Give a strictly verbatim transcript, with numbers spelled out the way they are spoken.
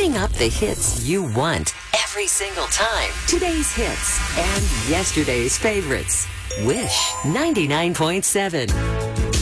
playing up the hits you want every single time. Today's hits and yesterday's favorites. Wish ninety-nine point seven.